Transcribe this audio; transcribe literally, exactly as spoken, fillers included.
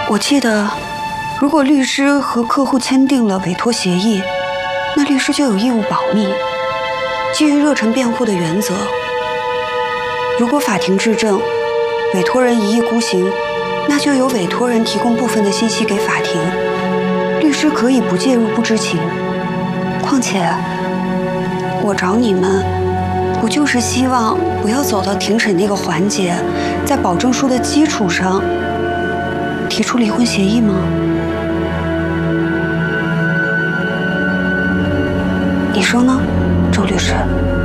我记得，如果律师和客户签订了委托协议，那律师就有义务保密。基于热忱辩护的原则，如果法庭质证委托人一意孤行，那就由委托人提供部分的信息给法庭，律师可以不介入、不知情。况且，我找你们，不就是希望不要走到庭审那个环节，在保证书的基础上提出离婚协议吗？你说呢，周律师？